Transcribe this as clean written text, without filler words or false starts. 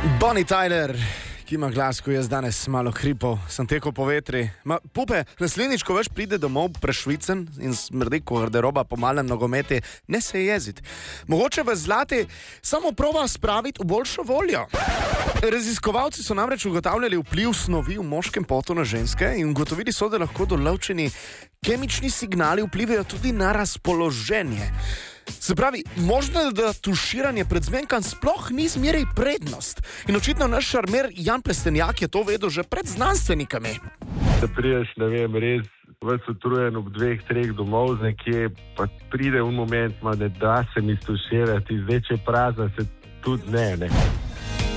Bonnie Tyler, ki ima glas, ko jaz danes malo hripal, sem tekel po vetri. Pupe, naslednjič, ko veš pride domov prešvicen in smrdi, ko garderoba po malem nogometi, ne se jezit. Mogoče v zlati samo proba spraviti v boljšo voljo. Raziskovalci so namreč ugotavljali vpliv snovi v moškem potu na ženske in ugotovili so, da lahko določeni kemični signali vplivajo tudi na razpoloženje. Se pravi, možno je, da tuširanje pred zmenkam sploh ni zmeraj prednost. In očitno naš šarmer Jan Plestenjak je to vedel že pred znanstvenikami. Da priješ, ne vem, res ves utrujen ob 2-3 domov nekje, pa pride v moment, ne da se mi stuširati, zdaj če prazna se tudi ne.